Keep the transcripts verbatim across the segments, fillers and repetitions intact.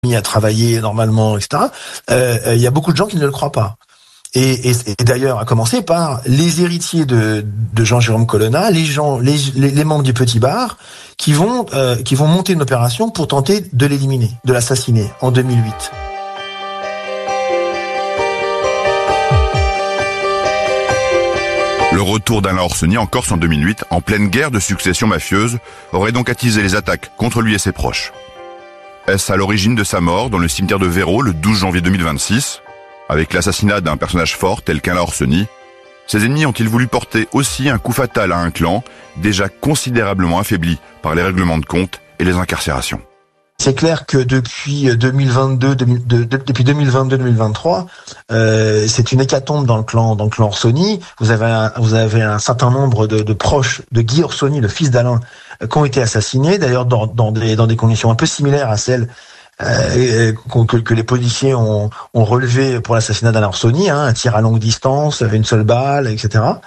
mis à travailler normalement, et cetera. Euh, il y a beaucoup de gens qui ne le croient pas. Et, et, et d'ailleurs, à commencer par les héritiers de, de Jean-Jérôme Colonna, les gens, les, les, les membres du Petit Bar, qui vont, euh, qui vont monter une opération pour tenter de l'éliminer, de l'assassiner en deux mille huit. Le retour d'Alain Orsoni en Corse en deux mille huit, en pleine guerre de succession mafieuse, aurait donc attisé les attaques contre lui et ses proches. Est-ce à l'origine de sa mort dans le cimetière de Véro le douze janvier deux mille vingt-six, avec l'assassinat d'un personnage fort tel qu'Alain Orsoni? Ses ennemis ont-ils voulu porter aussi un coup fatal à un clan déjà considérablement affaibli par les règlements de compte et les incarcérations? C'est clair que depuis deux mille vingt-deux, de, de, de, depuis deux mille vingt-deux deux mille vingt-trois, euh, c'est une hécatombe dans le clan, dans le clan Orsoni. Vous avez un, vous avez un certain nombre de, de proches de Guy Orsoni, le fils d'Alain, euh, qui ont été assassinés, d'ailleurs dans, dans des, dans des conditions un peu similaires à celles euh, que, que les policiers ont, ont relevées pour l'assassinat d'Alain Orsoni, hein, un tir à longue distance, une seule balle, et cetera.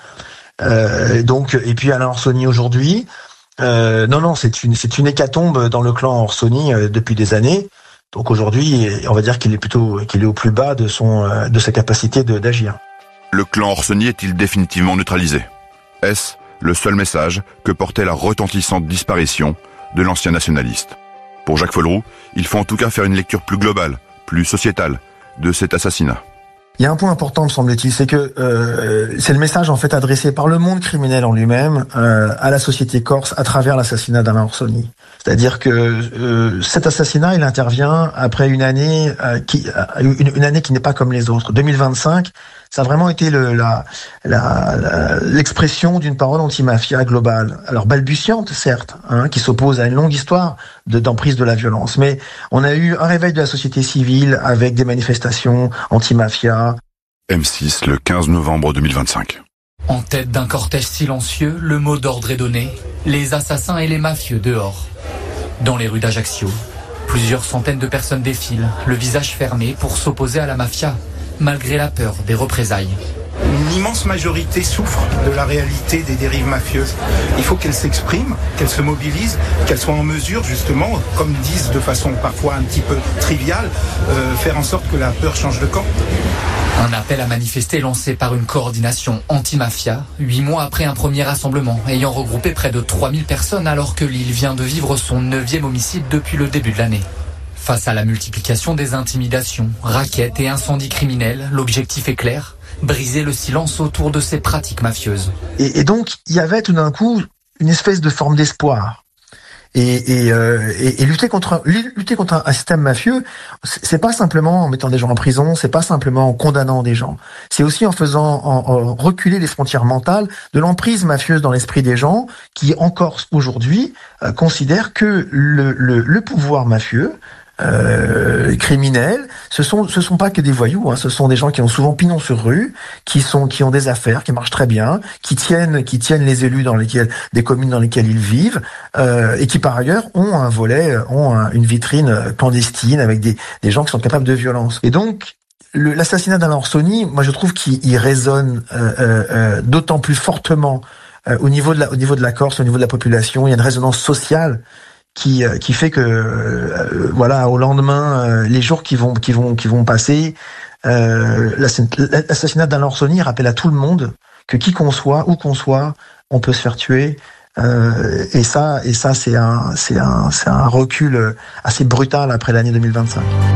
Euh, donc, et puis Alain Orsoni aujourd'hui. Euh, non, non, c'est une, c'est une hécatombe dans le clan Orsoni euh, depuis des années. Donc aujourd'hui, on va dire qu'il est plutôt, qu'il est au plus bas de son, euh, de sa capacité de, d'agir. Le clan Orsoni est-il définitivement neutralisé? Est-ce le seul message que portait la retentissante disparition de l'ancien nationaliste? Pour Jacques Folleroux, il faut en tout cas faire une lecture plus globale, plus sociétale de cet assassinat. Il y a un point important, me semble-t-il, c'est que euh, c'est le message en fait adressé par le monde criminel en lui-même euh, à la société corse à travers l'assassinat d'Alain Orsoni. C'est-à-dire que euh, cet assassinat, il intervient après une année euh, qui une, une année qui n'est pas comme les autres. deux mille vingt-cinq, ça a vraiment été le, la, la, la, l'expression d'une parole anti-mafia globale. Alors balbutiante, certes, hein, qui s'oppose à une longue histoire de, d'emprise de la violence. Mais on a eu un réveil de la société civile avec des manifestations anti-mafia. M six, le quinze novembre deux mille vingt-cinq. En tête d'un cortège silencieux, le mot d'ordre est donné. Les assassins et les mafieux dehors. Dans les rues d'Ajaccio, plusieurs centaines de personnes défilent, le visage fermé pour s'opposer à la mafia, malgré la peur des représailles. Une immense majorité souffre de la réalité des dérives mafieuses. Il faut qu'elles s'expriment, qu'elles se mobilisent, qu'elles soient en mesure justement, comme disent de façon parfois un petit peu triviale, euh, faire en sorte que la peur change de camp. Un appel à manifester lancé par une coordination anti-mafia, huit mois après un premier rassemblement ayant regroupé près de trois mille personnes alors que l'île vient de vivre son neuvième homicide depuis le début de l'année. Face à la multiplication des intimidations, rackets et incendies criminels, l'objectif est clair, briser le silence autour de ces pratiques mafieuses. Et, et donc, il y avait tout d'un coup une espèce de forme d'espoir. Et, et, euh, et, et lutter contre lutter contre un, un système mafieux, c'est pas simplement en mettant des gens en prison, c'est pas simplement en condamnant des gens. C'est aussi en faisant en, en reculer les frontières mentales de l'emprise mafieuse dans l'esprit des gens qui, encore aujourd'hui, euh, considèrent que le, le, le pouvoir mafieux Euh, criminels, ce sont ce sont pas que des voyous, hein, ce sont des gens qui ont souvent pignon sur rue, qui sont qui ont des affaires, qui marchent très bien, qui tiennent qui tiennent les élus dans lesquels des communes dans lesquelles ils vivent, euh, et qui par ailleurs ont un volet, ont un, une vitrine clandestine avec des des gens qui sont capables de violence. Et donc le, l'assassinat d'Alain Orsoni, moi je trouve qu'il il résonne euh, euh, d'autant plus fortement euh, au niveau de la au niveau de la Corse, au niveau de la population. Il y a une résonance sociale qui qui fait que euh, voilà, au lendemain, euh, les jours qui vont qui vont qui vont passer, euh, l'assassinat d'Alain Orsoni rappelle à tout le monde que qui qu'on soit, où qu'on soit, on peut se faire tuer. Euh, et ça et ça c'est un c'est un c'est un recul assez brutal après l'année deux mille vingt-cinq.